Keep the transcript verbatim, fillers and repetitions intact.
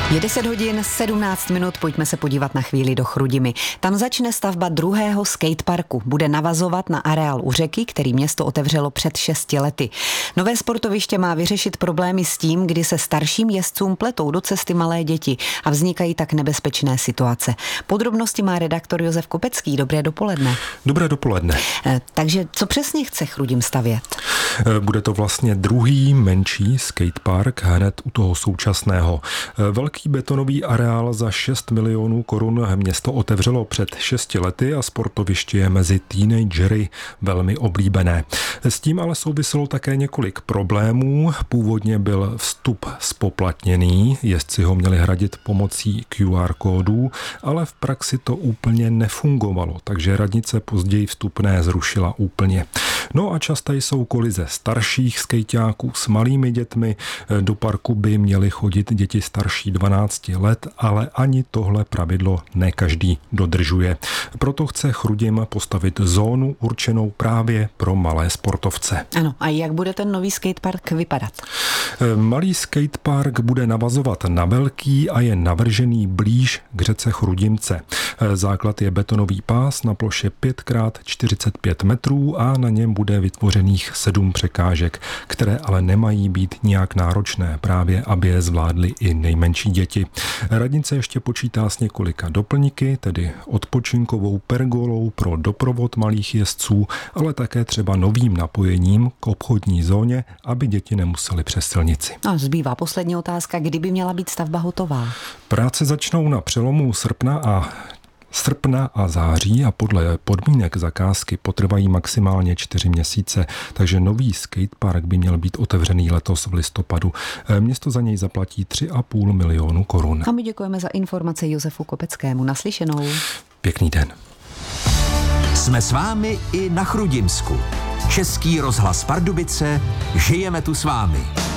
Je deset hodin sedmnáct minut, pojďme se podívat na chvíli do Chrudimi. Tam začne stavba druhého skateparku. Bude navazovat na areál u řeky, který město otevřelo před šesti lety. Nové sportoviště má vyřešit problémy s tím, kdy se starším jezdcům pletou do cesty malé děti a vznikají tak nebezpečné situace. Podrobnosti má redaktor Josef Kopecký. Dobré dopoledne. Dobré dopoledne. E, takže co přesně chce Chrudim stavět? E, bude to vlastně druhý menší skatepark hned u toho současného. E, velký betonový areál za šest milionů korun město otevřelo před šesti lety a sportoviště je mezi teenagery velmi oblíbené. S tím ale souviselo také několik problémů. Původně byl vstup spoplatněný, jezdci ho měli hradit pomocí Q R kódů, ale v praxi to úplně nefungovalo, takže radnice později vstupné zrušila úplně. No a časté jsou kolize starších skejťáků s malými dětmi. Do parku by měly chodit děti starší dvanácti let, ale ani tohle pravidlo ne každý dodržuje. Proto chce Chrudim postavit zónu určenou právě pro malé sportovce. Ano, a jak bude ten nový skatepark vypadat? Malý skatepark bude navazovat na velký a je navržený blíž k řece Chrudimce. Základ je betonový pás na ploše pět krát čtyřicet pět metrů a na něm bude vytvořených sedm překážek, které ale nemají být nijak náročné, právě aby je zvládly i nejmenší děti. Radnice ještě počítá s několika doplňky, tedy odpočinkovou pergolou pro doprovod malých jezdců, ale také třeba novým napojením k obchodní zóně, aby děti nemusely přes silnici. A zbývá poslední otázka, kdy by měla být stavba hotová? Práce začnou na přelomu srpna a srpna a září a podle podmínek zakázky potrvají maximálně čtyři měsíce, takže nový skatepark by měl být otevřený letos v listopadu. Město za něj zaplatí tři a půl milionu korun. A my děkujeme za informace Josefu Kopeckému. Naslyšenou. Pěkný den. Jsme s vámi i na Chrudimsku. Český rozhlas Pardubice, žijeme tu s vámi.